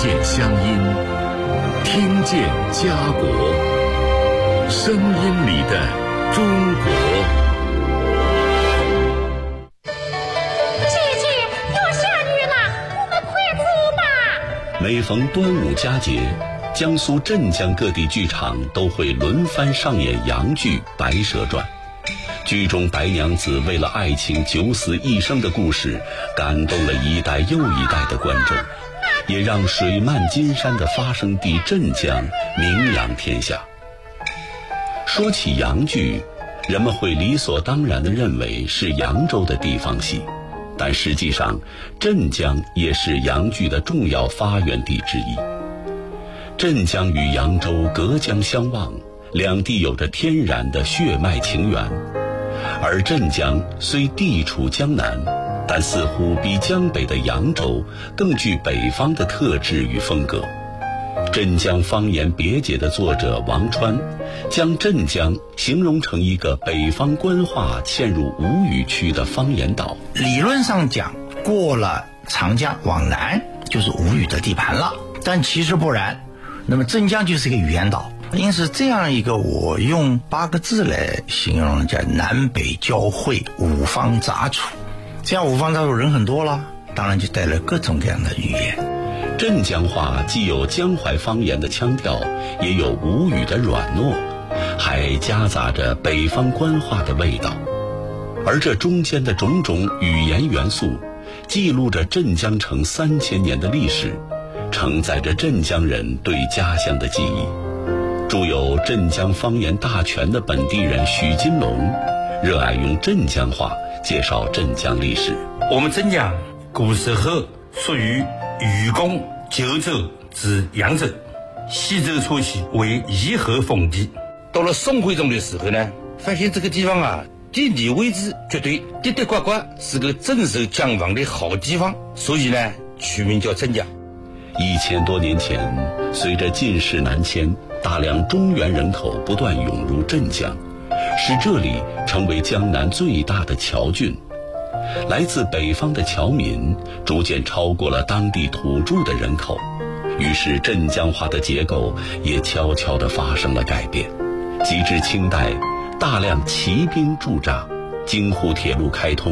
见乡音，听见家国，声音里的中国。 姐姐，要下雨了，我们快走吧。 每逢端午佳节，江苏镇江各地剧场都会轮番上演洋剧《白蛇传》。剧中白娘子为了爱情九死一生的故事，感动了一代又一代的观众，也让水漫金山的发生地镇江名扬天下。说起洋剧，人们会理所当然地认为是扬州的地方戏，但实际上镇江也是洋剧的重要发源地之一。镇江与扬州隔江相望，两地有着天然的血脉情缘。而镇江虽地处江南，但似乎比江北的扬州更具北方的特质与风格。镇江方言别解的作者王川将镇江形容成一个北方官话嵌入吴语区的方言岛。 理论上讲，过了长江往南就是吴语的地盘了，但其实不然。那么镇江就是一个语言岛，因此这样一个我用8个字来形容，叫南北交汇，五方杂处。这样五方杂处人很多了，当然就带来各种各样的语言。 镇江话既有江淮方言的腔调，也有吴语的软糯，还夹杂着北方官话的味道。而这中间的种种语言元素，记录着镇江城3000年的历史，承载着镇江人对家乡的记忆。著有《镇江方言大全》的本地人许金龙，热爱用镇江话介绍镇江历史。 我们镇江古时候属于禹贡、九州至扬州，西周初期为夷侯封地。到了宋徽宗的时候呢，发现这个地方啊，地理位置绝对的的呱呱是个镇守江防的好地方，所以呢取名叫镇江。 1000多年前，随着进士南迁，大量中原人口不断涌入镇江，使这里成为江南最大的侨郡。来自北方的侨民逐渐超过了当地土著的人口，于是镇江话的结构也悄悄地发生了改变。及至清代，大量骑兵驻扎，京沪铁路开通，